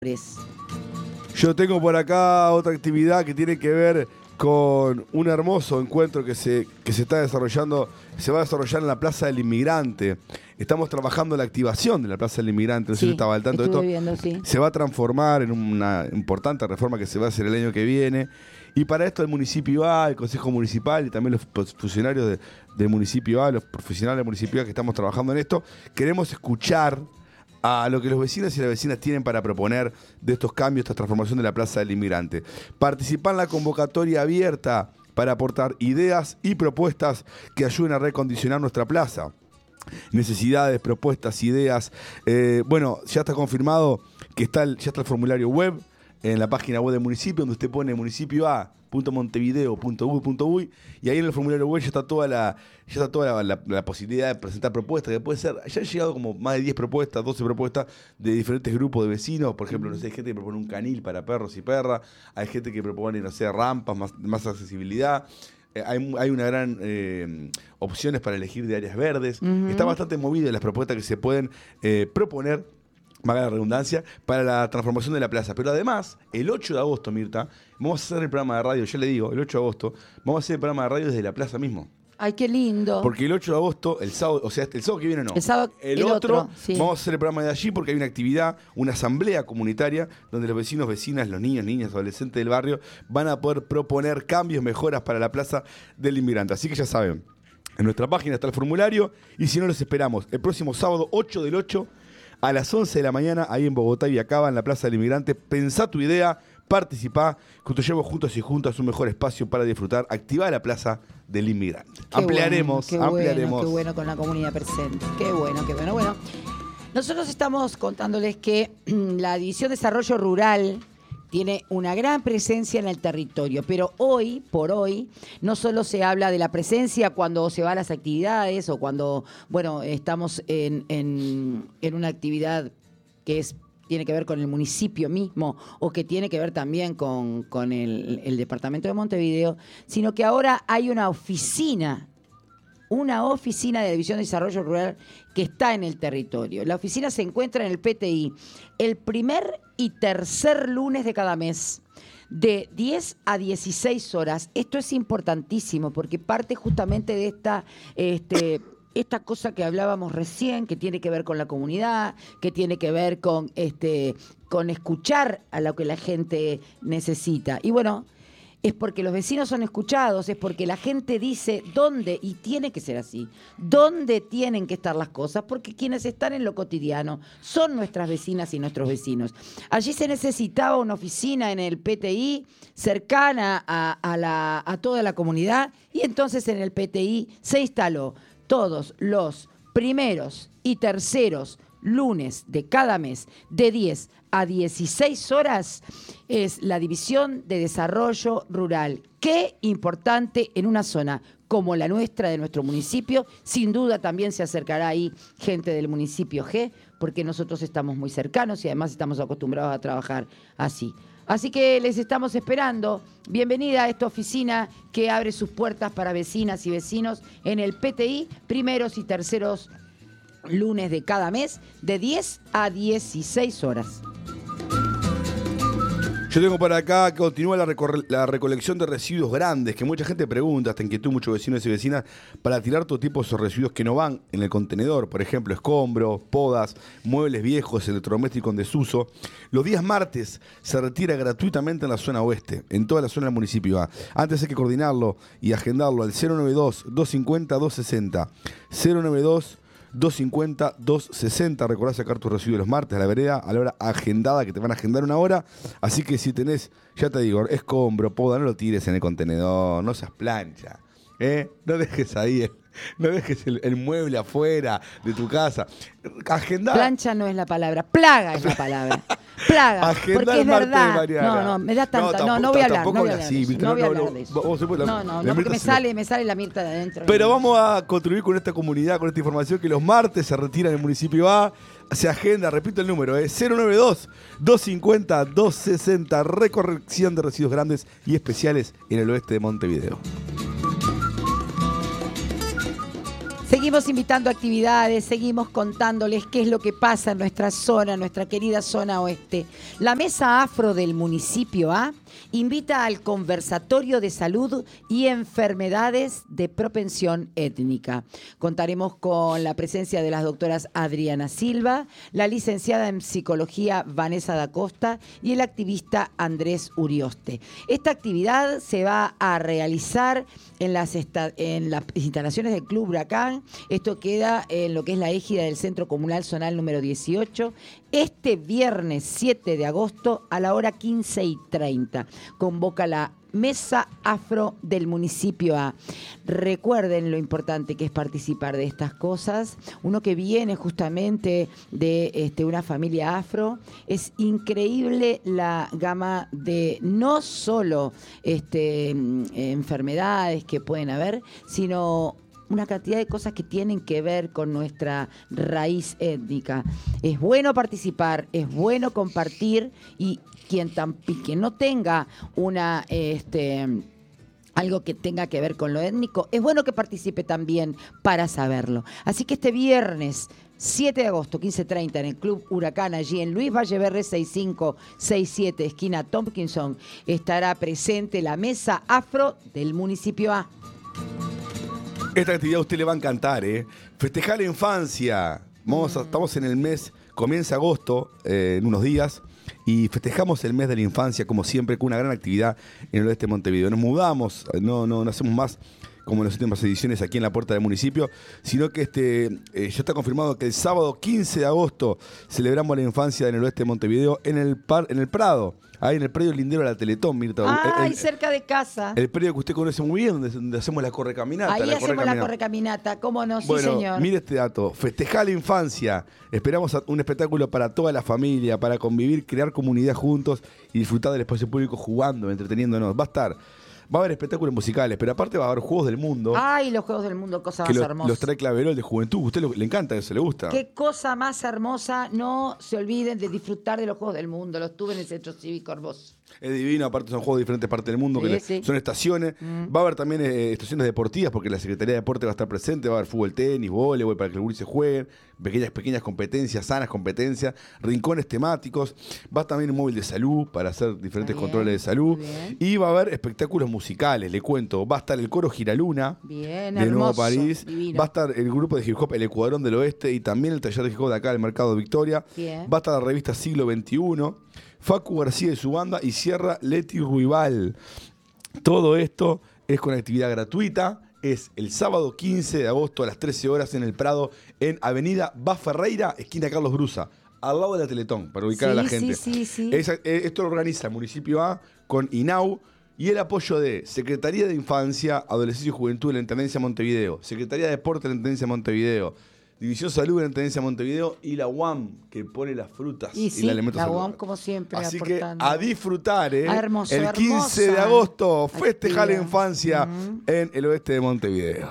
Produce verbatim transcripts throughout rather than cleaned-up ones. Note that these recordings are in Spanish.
Yo tengo por acá otra actividad que tiene que ver con un hermoso encuentro que se, que se está desarrollando, se va a desarrollar en la Plaza del Inmigrante. Estamos trabajando en la activación de la Plaza del Inmigrante, no sé si estaba al tanto de esto. Viendo, sí. Se va a transformar en una importante reforma que se va a hacer el año que viene. Y para esto el municipio A, el Consejo Municipal y también los funcionarios de, del municipio A, los profesionales del municipio A que estamos trabajando en esto, queremos escuchar a lo que los vecinos y las vecinas tienen para proponer de estos cambios, esta transformación de la Plaza del Inmigrante. Participar en la convocatoria abierta para aportar ideas y propuestas que ayuden a recondicionar nuestra plaza. Necesidades, propuestas, ideas. Eh, bueno, ya está confirmado que está el, ya está el formulario web en la página web del municipio, donde usted pone municipio a punto montevideo punto u punto uy y ahí en el formulario web ya está toda la ya está toda la, la, la posibilidad de presentar propuestas, que puede ser, ya han llegado como más de diez propuestas, doce propuestas de diferentes grupos de vecinos. Por ejemplo, no sé, hay gente que propone un canil para perros y perras, hay gente que propone, no sé, rampas, más, más accesibilidad. Eh, hay, hay una gran eh, opciones para elegir de áreas verdes. Uh-huh. Está bastante movido las propuestas que se pueden eh, proponer, valga la redundancia, para la transformación de la plaza. Pero además, el ocho de agosto, Mirta, vamos a hacer el programa de radio, ya le digo, el ocho de agosto, vamos a hacer el programa de radio desde la plaza mismo. Ay, qué lindo. Porque el ocho de agosto, el sábado, o sea, el sábado que viene no. El sábado, el, el otro, otro sí. Vamos a hacer el programa de allí porque hay una actividad, una asamblea comunitaria, donde los vecinos, vecinas, los niños, niñas, adolescentes del barrio van a poder proponer cambios, mejoras para la Plaza del Inmigrante. Así que ya saben, en nuestra página está el formulario y si no, los esperamos el próximo sábado, ocho del ocho, a las once de la mañana, ahí en Bogotá y Acaba, en la Plaza del Inmigrante. Pensá tu idea, participá, construyamos juntos y juntas un mejor espacio para disfrutar. Activá la Plaza del Inmigrante. Qué ampliaremos, bueno, qué ampliaremos. Bueno, qué bueno con la comunidad presente. Qué bueno, qué bueno. Bueno, nosotros estamos contándoles que la División de Desarrollo Rural tiene una gran presencia en el territorio, pero hoy, por hoy, no solo se habla de la presencia cuando se va a las actividades o cuando, bueno, estamos en, en, en una actividad que es tiene que ver con el municipio mismo o que tiene que ver también con, con el, el departamento de Montevideo, sino que ahora hay una oficina, una oficina de División de Desarrollo Rural que está en el territorio. La oficina se encuentra en el P T I el primer y tercer lunes de cada mes, de diez a dieciséis horas. Esto es importantísimo porque parte justamente de esta... Este, esta cosa que hablábamos recién, que tiene que ver con la comunidad, que tiene que ver con este, con escuchar a lo que la gente necesita. Y bueno, es porque los vecinos son escuchados, es porque la gente dice dónde, y tiene que ser así, dónde tienen que estar las cosas, porque quienes están en lo cotidiano son nuestras vecinas y nuestros vecinos. Allí se necesitaba una oficina en el P T I cercana a, a, la, a toda la comunidad, y entonces en el P T I se instaló todos los primeros y terceros lunes de cada mes, de diez a dieciséis horas, es la División de Desarrollo Rural. Qué importante en una zona como la nuestra, de nuestro municipio. Sin duda también se acercará ahí gente del municipio G, porque nosotros estamos muy cercanos y además estamos acostumbrados a trabajar así. Así que les estamos esperando. Bienvenida a esta oficina que abre sus puertas para vecinas y vecinos en el P T I, primeros y terceros lunes de cada mes, de diez a dieciséis horas. Yo tengo para acá que continúa la, recor- la recolección de residuos grandes, que mucha gente pregunta, hasta inquietud muchos vecinos y vecinas, para tirar todo tipo de esos residuos que no van en el contenedor. Por ejemplo, escombros, podas, muebles viejos, electrodomésticos en desuso. Los días martes se retira gratuitamente en la zona oeste, en toda la zona del municipio A. Antes hay que coordinarlo y agendarlo al cero noventa y dos, doscientos cincuenta, doscientos sesenta. cero noventa y dos, doscientos cincuenta, doscientos sesenta. Recordá sacar tus residuos los martes a la vereda, a la hora agendada, que te van a agendar una hora. Así que si tenés, ya te digo, escombro, poda, no lo tires en el contenedor, no seas plancha, ¿eh? No dejes ahí, el, no dejes el, el mueble afuera de tu casa. Agendá. Plancha no es la palabra, plaga es la palabra. Plaga, Agendá porque es verdad. Mariana. No, no, me da tanta. No, No, tampoco, no voy a hablar. No tampoco voy a hablar así, de eso. ¿viste? No voy a No, hablar no, de eso. vos después la- No, no, la no, porque Mirta me se- sale, me sale la Mirta de adentro. Pero vamos a contribuir con esta comunidad, con esta información que los martes se retira en el municipio A. Se agenda, repito el número, es cero noventa y dos, doscientos cincuenta, doscientos sesenta. Recorrección de residuos grandes y especiales en el oeste de Montevideo. Seguimos invitando a actividades, seguimos contándoles qué es lo que pasa en nuestra zona, nuestra querida zona oeste. La Mesa Afro del Municipio A invita al conversatorio de salud y enfermedades de propensión étnica. Contaremos con la presencia de las doctoras Adriana Silva, la licenciada en psicología Vanessa da Costa y el activista Andrés Urioste. Esta actividad se va a realizar en las, esta- en las instalaciones del Club Huracán. Esto queda en lo que es la égida del Centro Comunal Zonal número dieciocho, este viernes siete de agosto a la hora quince y treinta. Convoca la Mesa Afro del Municipio A. Recuerden lo importante que es participar de estas cosas. Uno que viene justamente de este, una familia afro, es increíble la gama de no solo este, enfermedades que pueden haber, sino una cantidad de cosas que tienen que ver con nuestra raíz étnica. Es bueno participar, es bueno compartir, y quien, tam, quien no tenga una este, algo que tenga que ver con lo étnico, es bueno que participe también para saberlo. Así que este viernes siete de agosto, quince treinta, en el Club Huracán, allí en Luis Valleverre sesenta y cinco sesenta y siete, esquina Tompkinson, estará presente la Mesa Afro del Municipio A. Esta actividad a usted le va a encantar, ¿eh? Festejar la infancia. Vamos a- estamos en el mes, comienza agosto, eh, en unos días, y festejamos el mes de la infancia, como siempre, con una gran actividad en el oeste de Montevideo. Nos mudamos, no, no, no hacemos más como en las últimas ediciones aquí en la puerta del municipio, sino que este eh, ya está confirmado que el sábado quince de agosto celebramos la infancia en el oeste de Montevideo, en el, par, en el Prado, ahí en el predio lindero de la Teletón, Mirta. Ay, El- el- cerca de casa. El predio que usted conoce muy bien, donde, donde hacemos la correcaminata. Ahí la hacemos la correcaminata. correcaminata, ¿cómo no? Sí, Bueno, señor. mire este dato. Festejar la infancia. Esperamos a- un espectáculo para toda la familia, para convivir, crear comunidad juntos y disfrutar del espacio público jugando, entreteniéndonos. Va a estar, va a haber espectáculos musicales, pero aparte va a haber juegos del mundo Ay, los Juegos del Mundo, cosa que más los, hermosa. los trae Claverol de Juventud. ¿A usted lo- le encanta eso? ¿Le gusta? Qué cosa más hermosa. No se olviden de disfrutar de los Juegos del Mundo. Los tuve en el Centro Cívico Hermoso. Es divino, aparte son juegos de diferentes partes del mundo, Sí, que le- sí. son estaciones. Va a haber también eh, estaciones deportivas, porque la Secretaría de Deporte va a estar presente, va a haber fútbol, tenis, voleibol, para que los gurises jueguen, pequeñas, pequeñas competencias, sanas competencias, rincones temáticos. Va también un móvil de salud para hacer diferentes Está bien, controles de salud. muy bien. Y va a haber espectáculos musicales, le cuento. Va a estar el coro Giraluna Bien, de Nuevo hermoso, París. divino. Va a estar el grupo de hip hop El Ecuadrón del Oeste y también el taller de hip hop de acá, el Mercado de Victoria. Bien. Va a estar la revista Siglo veintiuno, Facu García y su banda, y cierra Leti Ruibal. Todo esto es con actividad gratuita. Es el sábado quince de agosto a las trece horas en el Prado, en Avenida Baferreira, esquina Carlos Brusa, al lado de la Teletón, para ubicar a la Sí, gente. sí, sí, sí. Esa- eh, esto lo organiza el municipio A con INAU y el apoyo de Secretaría de Infancia, Adolescencia y Juventud de la Intendencia de Montevideo, Secretaría de Deporte de la Intendencia de Montevideo, División Salud de la Intendencia de Montevideo y la U A M, que pone las frutas Y y, sí, el alimento la saludable. U A M como siempre Así aportando. que a disfrutar, ¿eh? Ah, hermoso, el quince de hermosa agosto, festejar la actividad. infancia Ujú. en el oeste de Montevideo.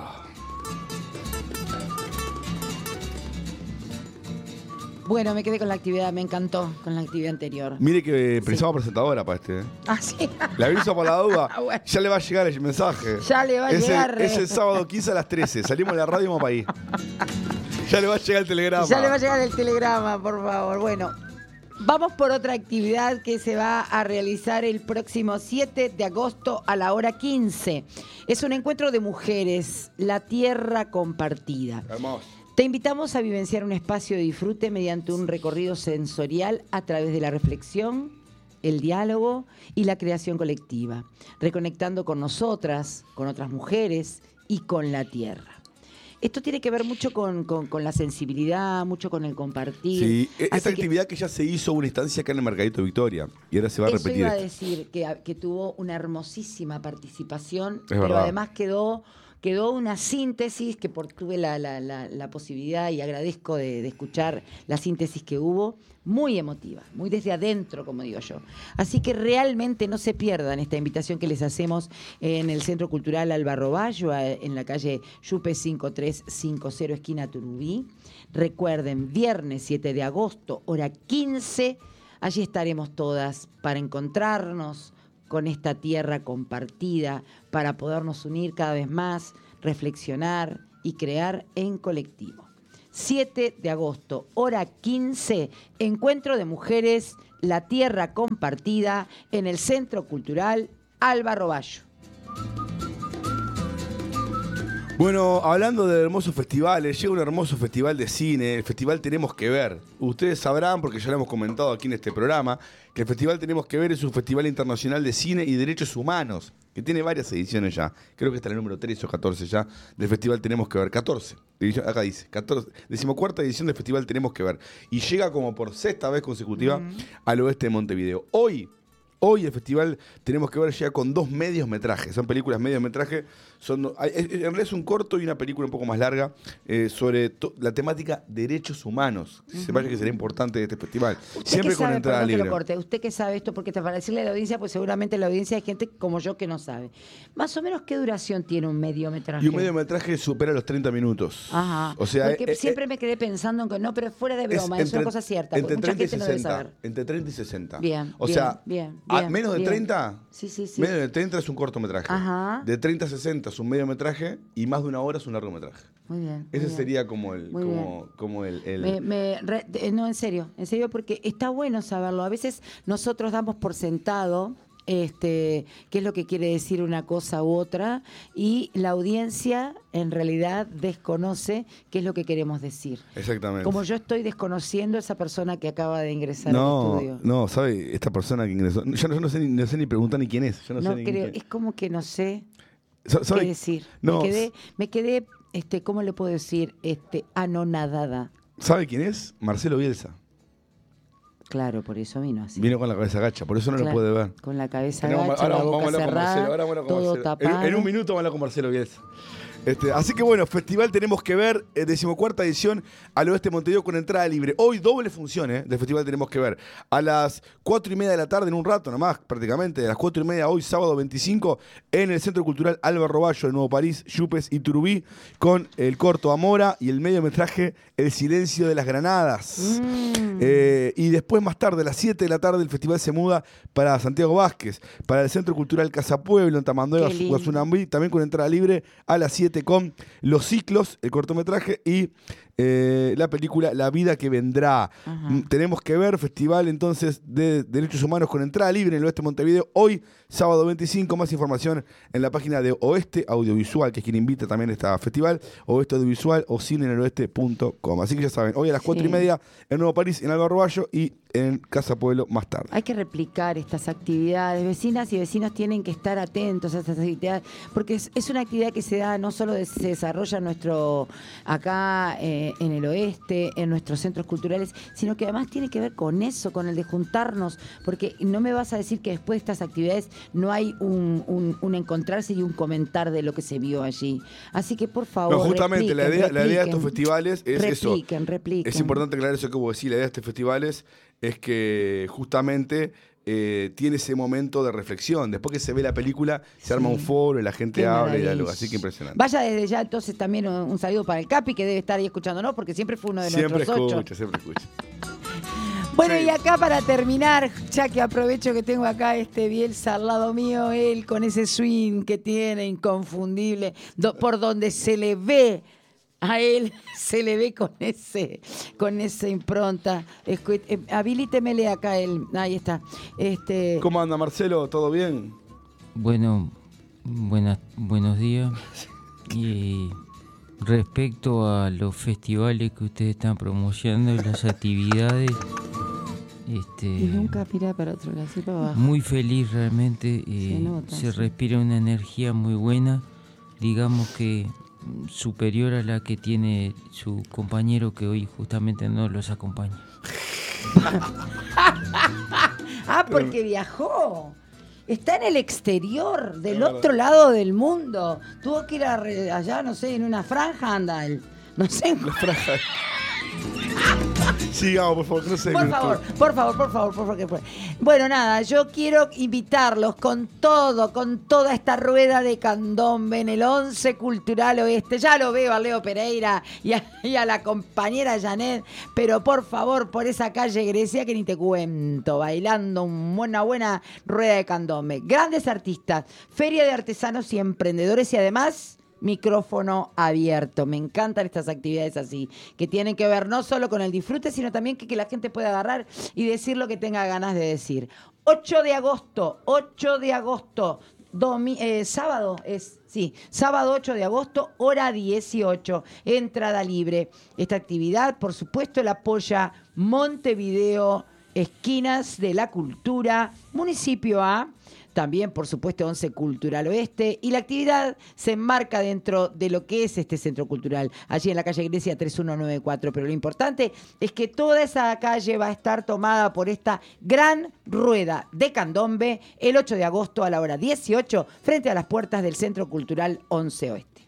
Bueno, me quedé con la actividad, me encantó con la actividad anterior. Mire que pensamos presentadora para este, ¿eh? Ah, sí. Le aviso por la duda. Ah, bueno. Ya le va a llegar el mensaje. Ya le va a es llegar, El, es eh. el sábado quince a las trece. Salimos de la radio y vamos para ahí. Ya le va a llegar el telegrama. Ya le va a llegar el telegrama, por favor. Bueno, vamos por otra actividad que se va a realizar el próximo siete de agosto a la hora quince. Es un encuentro de mujeres, la tierra compartida. Hermoso. Te invitamos a vivenciar un espacio de disfrute mediante un recorrido sensorial a través de la reflexión, el diálogo y la creación colectiva, reconectando con nosotras, con otras mujeres y con la tierra. Esto tiene que ver mucho con, con- con la sensibilidad, mucho con el compartir. Sí, e- esta Así que actividad que ya se hizo una instancia acá en el Mercadito de Victoria y ahora se va a eso repetir. iba a esto. decir, que, que tuvo una hermosísima participación, pero verdad. además quedó... Quedó una síntesis que por, tuve la, la- la- la posibilidad y agradezco de, de escuchar la síntesis que hubo, muy emotiva, muy desde adentro, como digo yo. Así que realmente no se pierdan esta invitación que les hacemos en el Centro Cultural Álvaro Bayo, a- en la calle Yupe cinco tres cinco cero, esquina Turubí. Recuerden, viernes siete de agosto, hora quince, allí estaremos todas para encontrarnos con esta tierra compartida, para podernos unir cada vez más, reflexionar y crear en colectivo. siete de agosto, hora quince, Encuentro de Mujeres, La Tierra Compartida, en el Centro Cultural Alba Roballo. Bueno, hablando de hermosos festivales, llega un hermoso festival de cine, el Festival Tenemos que Ver. Ustedes sabrán, porque ya lo hemos comentado aquí en este programa, que el Festival Tenemos que Ver es un festival internacional de cine y derechos humanos, que tiene varias ediciones ya. Creo que está en el número trece o catorce ya del Festival Tenemos que Ver. catorce. Acá dice, catorce, decimocuarta edición del Festival Tenemos que Ver. Y llega como por sexta vez consecutiva mm. al oeste de Montevideo. Hoy... Hoy el festival Tenemos que Ver llega con dos medios metrajes. Son películas mediometraje. Son, en realidad es un corto y una película un poco más larga eh, sobre to, la temática derechos humanos. Uh-huh. Se vaya que será importante de este festival. Siempre con sabe, entrada libre. Que lo corte. Usted que sabe esto, porque para decirle a la audiencia, pues seguramente la audiencia hay gente como yo que no sabe. Más o menos, ¿qué duración tiene un mediometraje? Y un mediometraje supera los treinta minutos. Ajá. O sea, porque eh, siempre eh, me quedé pensando en que no, pero fuera de broma, es, entre, es una cosa cierta. Entre mucha treinta gente y no sesenta. debe saber. Entre treinta y sesenta. Bien. O bien, sea, bien, a bien, menos de bien. treinta. Sí, sí, sí. Menos de treinta es un cortometraje. Ajá. De treinta a sesenta es un mediometraje y más de una hora es un largometraje. Muy bien. Ese muy sería bien. como el... Muy como, como el, el... Me, me re, no, en serio, en serio, porque está bueno saberlo. A veces nosotros damos por sentado este, qué es lo que quiere decir una cosa u otra, y la audiencia en realidad desconoce qué es lo que queremos decir. Exactamente. Como yo estoy desconociendo a esa persona que acaba de ingresar no, al estudio. No, ¿sabe? Esta persona que ingresó, yo no, yo no, sé, ni, no sé ni preguntar ni quién es. Yo no, no sé ni creo, quién. es como que no sé ¿Sabe? qué decir. No. Me quedé, me quedé este, ¿cómo le puedo decir? Este, anonadada. ¿Sabe quién es? Marcelo Bielsa. Claro, por eso vino así. Vino con la cabeza gacha, por eso no claro, lo puede ver. Con la cabeza Tenemos, gacha, ahora, la boca vamos a cerrada, ahora vamos a todo Marcelo. tapado. En, en un minuto vamos a hablar con Marcelo Bielsa. Este, así que bueno, Festival Tenemos que Ver, eh, decimocuarta edición al oeste de Montevideo con entrada libre. Hoy doble función eh, del Festival Tenemos que Ver. A las cuatro y media de la tarde, en un rato nomás, prácticamente, a las cuatro y media hoy, sábado veinticinco, en el Centro Cultural Alba Roballo de Nuevo París, Yupes y Turubí, con el corto Amora y el mediometraje El Silencio de las Granadas. Mm. Eh, y después, más tarde, a las siete de la tarde, el festival se muda para Santiago Vázquez, para el Centro Cultural Casa Pueblo, en Tamanduega, Guazunambí, también con entrada libre a las siete con Los Ciclos, el cortometraje, y eh, la película La Vida que Vendrá. Ajá. Tenemos que ver festival entonces de derechos humanos con entrada libre en el oeste de Montevideo. Hoy, sábado veinticinco, más información en la página de Oeste Audiovisual, que es quien invita también a este festival, Oeste Audiovisual o cine en el oeste punto com. Así que ya saben, hoy a las cuatro sí. y media en Nuevo París, en Alba Roballo, y en Casa Pueblo más tarde. Hay que replicar estas actividades. Vecinas y vecinos tienen que estar atentos a estas actividades, porque es, es una actividad que se da, no solo de, se desarrolla en nuestro, acá eh, en el oeste, en nuestros centros culturales, sino que además tiene que ver con eso, con el de juntarnos, porque no me vas a decir que después de estas actividades no hay un, un, un encontrarse y un comentar de lo que se vio allí. Así que por favor, no, justamente la idea, la idea de estos festivales es repliquen, eso. Repliquen. Es importante aclarar eso que vos decís. La idea de estos festivales es que justamente eh, tiene ese momento de reflexión. Después que se ve la película, se sí. arma un foro y la gente Qué habla maravilla. y dialoga. Así que impresionante. Vaya desde ya entonces también un, un saludo para el Capi, que debe estar ahí escuchándonos, porque siempre fue uno de siempre nuestros escucha, ocho. Siempre escucha, siempre escucha. Bueno, sí. Y acá para terminar, ya que aprovecho que tengo acá este Bielsa al lado mío, él con ese swing que tiene inconfundible, do, por donde se le ve a él, se le ve con ese, con esa impronta. Escu- eh, habilítemele acá él, ahí está. Este... ¿Cómo anda Marcelo? ¿Todo bien? Bueno, buenas, buenos días. Y respecto a los festivales que ustedes están promocionando y las actividades, este, y nunca mira para otro lado, para abajo. Muy feliz realmente. Eh, se, nota, se sí. respira una energía muy buena, digamos que superior a la que tiene su compañero que hoy justamente no los acompaña. Ah, porque viajó. Está en el exterior, del otro lado del mundo. Tuvo que ir a re, allá, no sé, en una franja, anda él. No sé. En una franja. Sigamos, por favor, no sé. Por favor, por favor, por favor, por favor. Bueno, nada, yo quiero invitarlos con todo, con toda esta rueda de candombe en el Once Cultural Oeste. Ya lo veo a Leo Pereira y a, y a la compañera Janet, pero por favor, por esa calle Grecia que ni te cuento, bailando una buena rueda de candombe. Grandes artistas, feria de artesanos y emprendedores y además micrófono abierto. Me encantan estas actividades así, que tienen que ver no solo con el disfrute, sino también que, que la gente pueda agarrar y decir lo que tenga ganas de decir. ocho de agosto, ocho de agosto, domi- eh, sábado es, sí, sábado ocho de agosto, hora dieciocho, entrada libre. Esta actividad, por supuesto, la apoya Montevideo, Esquinas de la Cultura, Municipio A, también, por supuesto, Once Cultural Oeste, y la actividad se enmarca dentro de lo que es este centro cultural, allí en la calle Grecia tres mil ciento noventa y cuatro. Pero lo importante es que toda esa calle va a estar tomada por esta gran rueda de candombe el ocho de agosto a la hora dieciocho, frente a las puertas del Centro Cultural Once Oeste.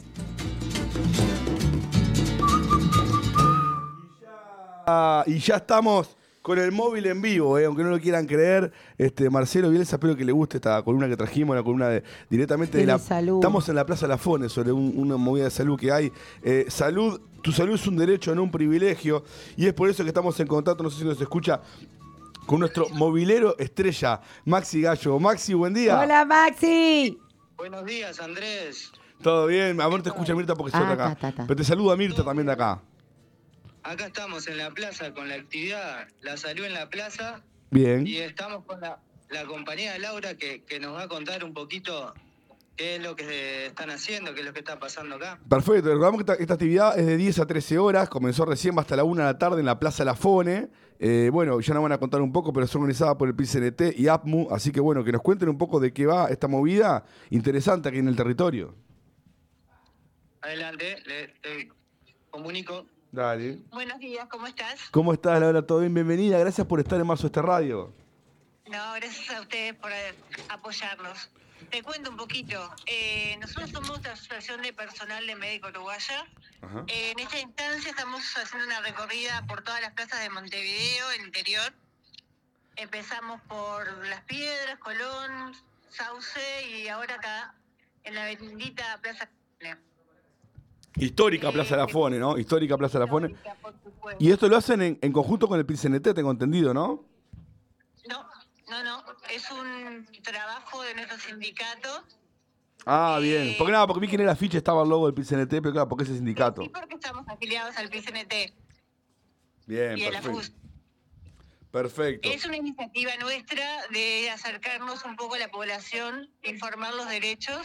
Ah, y ya estamos con el móvil en vivo, eh, aunque no lo quieran creer. Este, Marcelo Bielsa, espero que le guste esta columna que trajimos, la columna de, directamente de, de la salud. Estamos en la Plaza Lafone sobre un, una movida de salud que hay. Eh, salud, tu salud es un derecho, no un privilegio, y es por eso que estamos en contacto, no sé si nos escucha, con nuestro movilero estrella, Maxi Gallo. Maxi, buen día. Hola, Maxi. Buenos días, Andrés. Todo bien, a ver, te escucha Mirta porque soy Ah, de acá. ta, ta, ta. Pero te saluda Mirta también de acá. Acá estamos en la plaza con la actividad La Salud en la Plaza Bien. y estamos con la, la compañera Laura que, que nos va a contar un poquito qué es lo que están haciendo, qué es lo que está pasando acá. Perfecto, recordamos que esta, esta actividad es de diez a trece horas, comenzó recién, va hasta la una de la tarde en la Plaza Lafone. Eh, bueno, ya nos van a contar un poco, pero es organizada por el P I C N T y A P M U, así que bueno, que nos cuenten un poco de qué va esta movida interesante aquí en el territorio. Adelante, le, te comunico. Dale. Buenos días, ¿cómo estás? ¿Cómo estás, Laura? ¿Todo bien? Bienvenida, gracias por estar en Marzo Este Radio. No, gracias a ustedes por eh, apoyarnos. Te cuento un poquito. Eh, nosotros somos la Asociación de Personal de Médico Uruguaya. Ajá. Eh, en esta instancia estamos haciendo una recorrida por todas las plazas de Montevideo, el interior. Empezamos por Las Piedras, Colón, Sauce y ahora acá en la bendita Plaza. Histórica Eh, Plaza Lafone, ¿no? Histórica Plaza Lafone. Histórica, por supuesto. Y esto lo hacen en, en conjunto con el P I C N T, tengo entendido, ¿no? No, no, no. Es un trabajo de nuestro sindicato. Ah, Eh, bien. Porque nada, porque vi que en el afiche estaba el logo del P I C N T, pero claro, porque ese sindicato. Sí, porque estamos afiliados al P C N T Bien, y a la F U perfecto. S. Perfecto. Es una iniciativa nuestra de acercarnos un poco a la población, informar los derechos,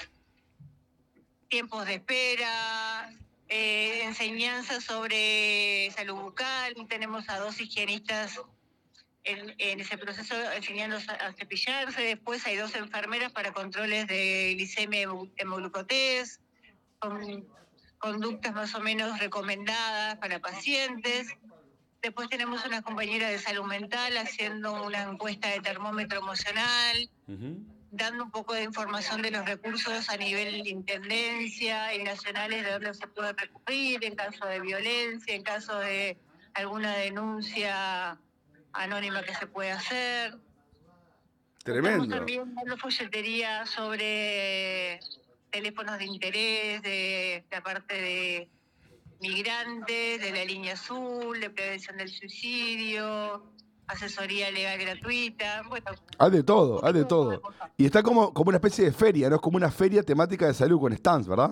tiempos de espera, eh, enseñanzas sobre salud bucal. Tenemos a dos higienistas en, en ese proceso enseñando a, a cepillarse. Después hay dos enfermeras para controles de glicemia hemoglucotés, con conductas más o menos recomendadas para pacientes. Después tenemos una compañera de salud mental haciendo una encuesta de termómetro emocional, Uh-huh. dando un poco de información de los recursos a nivel de intendencia y nacionales de dónde se puede recurrir en caso de violencia, en caso de alguna denuncia anónima que se puede hacer. Tremendo. Estamos también dando folletería sobre teléfonos de interés, de la parte de migrantes, de la línea azul, de prevención del suicidio, asesoría legal gratuita. Bueno, Hay de todo, hay de todo. Y está como, como una especie de feria, ¿no? Es como una feria temática de salud con stands, ¿verdad?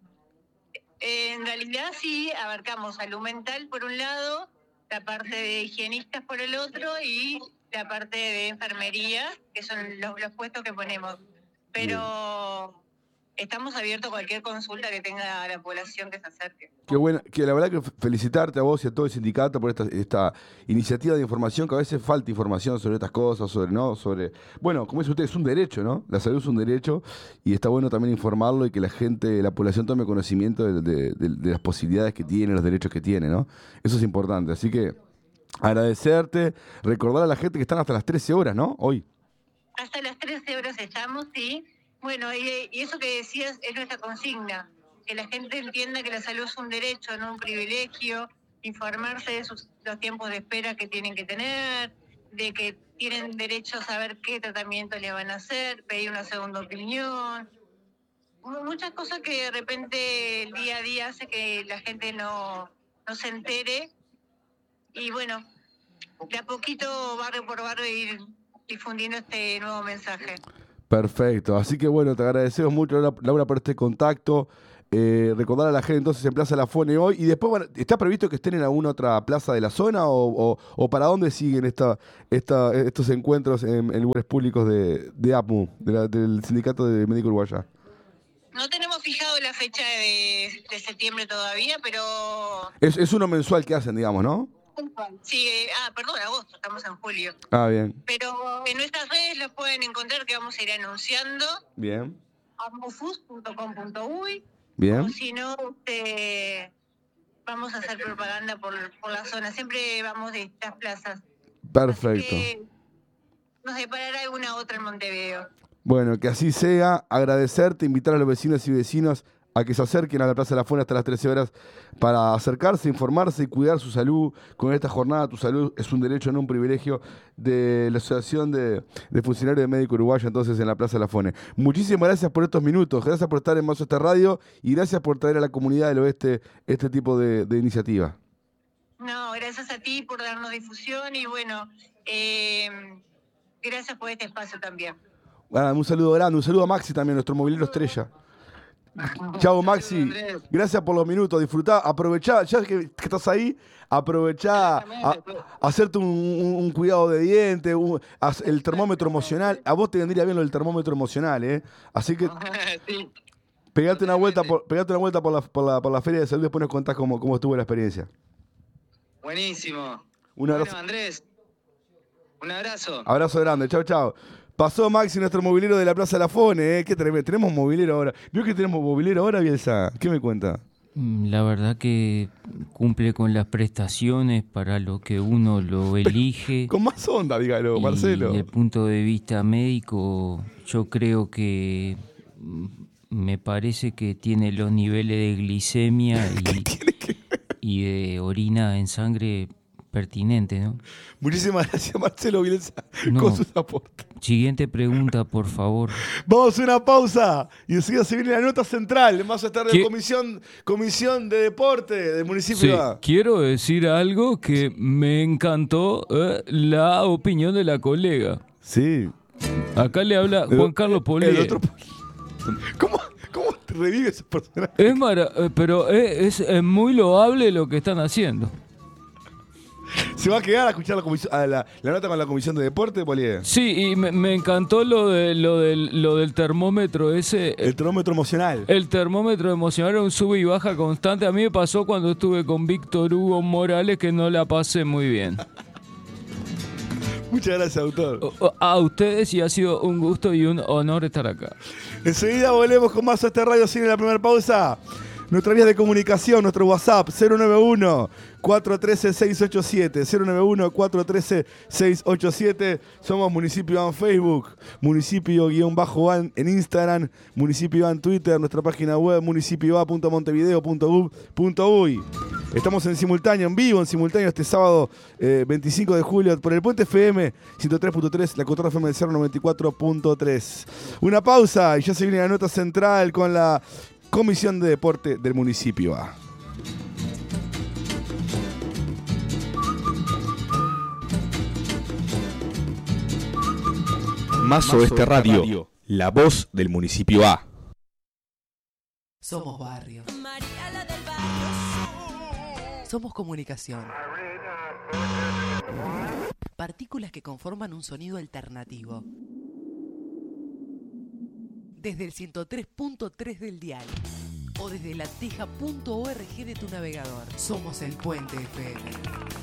en realidad sí, abarcamos salud mental por un lado, la parte de higienistas por el otro y la parte de enfermería, que son los, los puestos que ponemos. Pero estamos abiertos a cualquier consulta que tenga la población que se acerque. Qué buena, que la verdad que felicitarte a vos y a todo el sindicato por esta, esta iniciativa de información, que a veces falta información sobre estas cosas, sobre, ¿no? Sobre, bueno, como dice usted, es un derecho, ¿no? La salud es un derecho y está bueno también informarlo y que la gente, la población tome conocimiento de, de, de, de las posibilidades que tiene, los derechos que tiene, ¿no? Eso es importante, así que agradecerte, recordar a la gente que están hasta las trece horas, ¿no? Hoy. Hasta las trece horas estamos, sí. Bueno, y, y eso que decías es nuestra consigna, que la gente entienda que la salud es un derecho, no un privilegio, informarse de sus, los tiempos de espera que tienen que tener, de que tienen derecho a saber qué tratamiento le van a hacer, pedir una segunda opinión. Muchas cosas que de repente el día a día hace que la gente no, no se entere. Y bueno, de a poquito, barrio por barrio, ir difundiendo este nuevo mensaje. Perfecto, así que bueno, te agradecemos mucho, Laura, Laura, por este contacto. Eh, recordar a la gente entonces en Plaza Lafone hoy. Y después, bueno, ¿está previsto que estén en alguna otra plaza de la zona? ¿O, o, o para dónde siguen esta, esta, estos encuentros en, en lugares públicos de, de A P M U, de la, del Sindicato de Médico Uruguaya? No tenemos fijado la fecha de, de septiembre todavía, pero... Es, es uno mensual que hacen, digamos, ¿no? Sí, eh, ah, perdón, agosto, estamos en julio. Ah, bien. Pero en nuestras redes los pueden encontrar, que vamos a ir anunciando. Bien. amufus punto com punto uy. Bien. O si no, eh, vamos a hacer propaganda por, por la zona. Siempre vamos de estas plazas. Perfecto. Así que nos deparará alguna otra en Montevideo. Bueno, que así sea. Agradecerte, invitar a los vecinos y vecinos a que se acerquen a la Plaza Lafone hasta las trece horas para acercarse, informarse y cuidar su salud. Con esta jornada, tu salud es un derecho, no un privilegio, de la Asociación de, de Funcionarios de Médico Uruguayo, entonces en la Plaza Lafone. Muchísimas gracias por estos minutos, gracias por estar en Más Oeste Radio y gracias por traer a la comunidad del oeste este tipo de, de iniciativa. No, gracias a ti por darnos difusión y bueno, eh, gracias por este espacio también. Ah, un saludo grande, un saludo a Maxi también, nuestro movilero estrella. Chao Maxi, gracias por los minutos, disfrutá, aprovechá, ya que, que estás ahí, aprovechá a, a hacerte un, un, un cuidado de dientes, un, a, el termómetro emocional, a vos te vendría bien lo del termómetro emocional, ¿eh? Así que Sí. pegate una vuelta por, pegate una vuelta por la, por la, por la Feria de Salud y después nos contás cómo, cómo estuvo la experiencia. Buenísimo. Un abrazo, Bueno, Andrés, un abrazo. abrazo grande, chao, chao. Pasó Maxi, nuestro movilero de la Plaza Lafone, ¿eh? Qué tremendo. Tenemos movilero ahora. ¿Vio que tenemos movilero ahora, Bielsa? ¿Qué me cuenta? La verdad que cumple con las prestaciones para lo que uno lo elige. Con más onda, dígalo, y Marcelo. desde el punto de vista médico, yo creo que mm, me parece que tiene los niveles de glicemia y, y de orina en sangre pertinente, ¿no? Muchísimas gracias, Marcelo Bielsa, No. con sus aportes. Siguiente pregunta, por favor. Vamos a una pausa y enseguida se viene la nota central. Vamos a estar de ¿Qué? comisión, comisión de deporte del municipio. Sí, de A. quiero decir algo que me encantó, eh, la opinión de la colega. Sí. Acá le habla Juan Carlos El Polié. otro- ¿Cómo, ¿Cómo te revive ese personaje? Es mara- eh, pero es, es, es muy loable lo que están haciendo. ¿Se va a quedar a escuchar la, comisión- a la, la nota con la comisión de deporte, Polié? Sí, y me, me encantó lo de lo del lo del termómetro ese. El termómetro emocional. El termómetro emocional era un sube y baja constante. A mí me pasó cuando estuve con Víctor Hugo Morales que no la pasé muy bien. Muchas gracias, autor. O- o- A ustedes y ha sido un gusto y un honor estar acá. Enseguida volvemos con más a este radio sin la primera pausa. Nuestra vía de comunicación, nuestro WhatsApp, cero nueve uno, cuatro uno tres, seis ocho siete, cero nueve uno, cuatro uno tres, seis ocho siete. Somos Municipio A en Facebook, Municipio-A en Instagram, Municipio A en Twitter, nuestra página web, municipioa punto montevideo punto gov punto uy. Estamos en simultáneo, en vivo, en simultáneo este sábado eh, veinticinco de julio por el Puente F M ciento tres punto tres, la Cotorra F M del Cerro noventa y cuatro punto tres. Una pausa y ya se viene la nota central con la Comisión de Deporte del Municipio A. Más Oeste Radio, la voz del Municipio A. Somos barrio. Somos comunicación. Partículas que conforman un sonido alternativo. Desde el ciento tres punto tres del dial o desde lateja punto org de tu navegador. Somos el Puente F M.